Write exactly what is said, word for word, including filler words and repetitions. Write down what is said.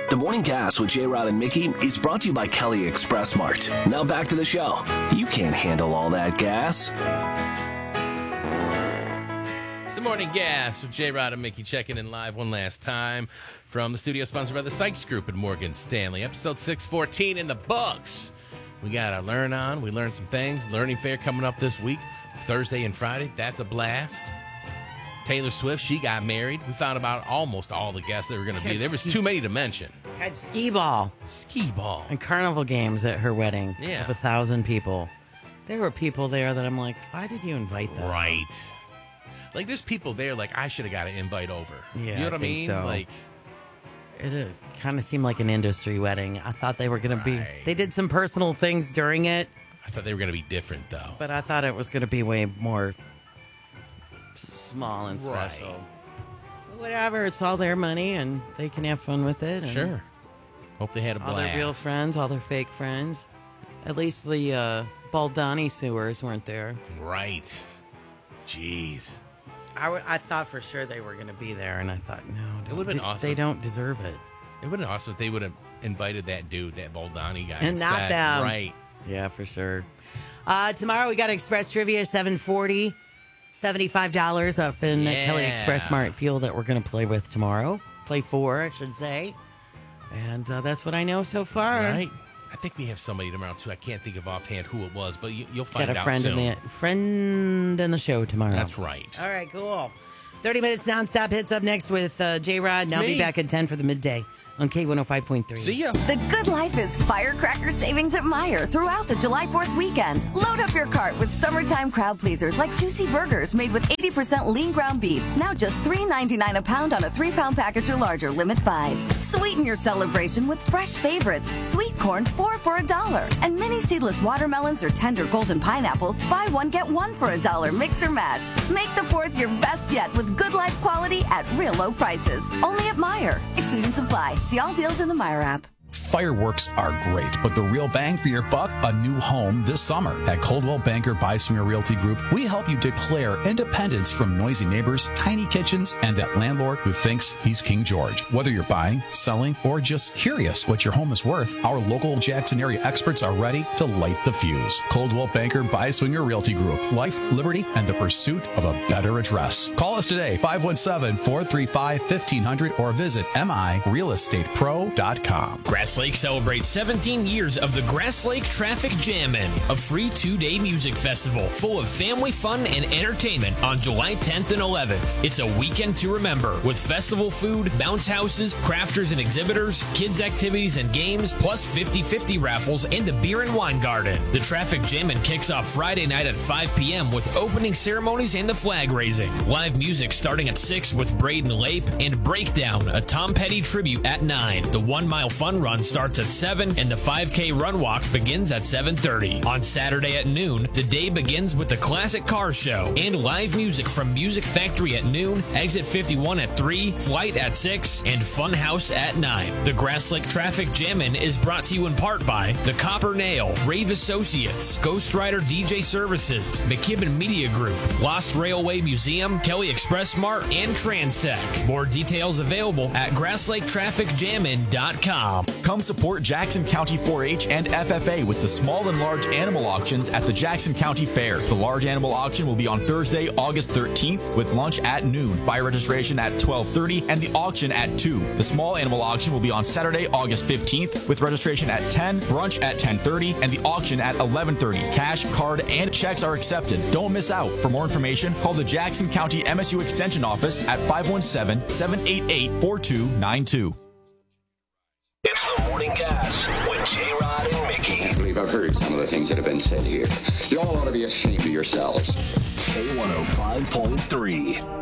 The Morning Gas with J-Rod and Mickey is brought to you by Kelly Express Mart. Now back to the show. You can't handle all that gas. It's the Morning Gas with J-Rod and Mickey checking in live one last time from the studio sponsored by the Sykes Group at Morgan Stanley. Episode six fourteen in the books. We got our Learn On. We learned some things. Learning Fair coming up this week, Thursday and Friday. That's a blast. Taylor Swift, she got married. We found about almost all the guests that were going to be. There was too many to mention. Had skee ball. Skee ball. And carnival games at her wedding. Yeah. With a thousand people. There were people there that I'm like, why did you invite them? Right. Like, there's people there, like, I should have got an invite over. Yeah, you know what I, I think mean? So. Like, it uh, kind of seemed like an industry wedding. I thought they were going right. to be. They did some personal things during it. I thought they were going to be different, though. But I thought it was going to be way more small and special. Right. Whatever, it's all their money, and they can have fun with it. And Sure. Hope they had a blast. all their real friends, all their fake friends. At least the uh, Baldani sewers weren't there. Right. Jeez. I, w- I thought for sure they were going to be there, and I thought, no, It would've been d- awesome. They don't deserve it. It would have been awesome if they would have invited that dude, that Baldani guy. And not instead. them. Right. Yeah, for sure. Uh, tomorrow we got Express Trivia, seven forty. seventy-five dollars up in Yeah. Kelly Express Smart Fuel that we're going to play with tomorrow. Play for, I should say. And uh, that's what I know so far. Right. I think we have somebody tomorrow, too. I can't think of offhand who it was, but you, you'll find Got a out friend soon. in the friend in the show tomorrow. That's right. All right, cool. thirty minutes nonstop hits up next with uh, J-Rod, and I'll be me. back at ten for the midday on K one oh five point three. See ya. The good life is firecracker savings at Meijer throughout the July fourth weekend. Load up your cart with summertime crowd pleasers like juicy burgers made with eighty percent lean ground beef. Now just three ninety-nine a pound on a three-pound package or larger, limit five. Sweeten your celebration with fresh favorites. Sweet corn, four for a dollar. And mini seedless watermelons or tender golden pineapples, buy one, get one for a dollar. Mix or match. Make the fourth your best yet with good life quality at real low prices. Only at Meijer. Exclusions apply. See all deals in the Meijer app. Fireworks are great, but the real bang for your buck, a new home this summer. At Coldwell Banker Byswinger Realty Group, we help you declare independence from noisy neighbors, tiny kitchens, and that landlord who thinks he's King George. Whether you're buying, selling, or just curious what your home is worth, our local Jackson area experts are ready to light the fuse. Coldwell Banker Byswinger Realty Group. Life, liberty, and the pursuit of a better address. Call us today, five one seven, four three five, fifteen hundred, or visit m i real estate pro dot com. Grass Lake celebrates seventeen years of the Grass Lake Traffic Jammin', a free two-day music festival full of family fun and entertainment on July tenth and eleventh. It's a weekend to remember with festival food, bounce houses, crafters and exhibitors, kids activities and games, plus fifty-fifty raffles and a beer and wine garden. The Traffic Jammin' kicks off Friday night at five p.m. with opening ceremonies and the flag raising. Live music starting at six with Braden Lape and Breakdown, a Tom Petty tribute at nine. The one-mile fun run starts at seven and the five K run walk begins at seven thirty. On Saturday at noon, the day begins with the Classic Car Show and live music from Music Factory at noon, Exit fifty-one at three, Flight at six, and Fun House at nine. The Grass Lake Traffic Jammin' is brought to you in part by The Copper Nail, Rave Associates, Ghost Rider D J Services, McKibben Media Group, Lost Railway Museum, Kelly Express Mart, and TransTech. More details available at grass lake traffic jammin dot com. Come support Jackson County four H and F F A with the small and large animal auctions at the Jackson County Fair. The large animal auction will be on Thursday, August thirteenth with lunch at noon, buy registration at twelve thirty, and the auction at two. The small animal auction will be on Saturday, August fifteenth with registration at ten, brunch at ten thirty, and the auction at eleven thirty. Cash, card, and checks are accepted. Don't miss out. For more information, call the Jackson County M S U Extension Office at five one seven, seven eight eight, four two nine two. It's the Morning Gas with J-Rod and Mickey. I believe I've heard some of the things that have been said here. You all ought to be ashamed of yourselves. K one oh five point three.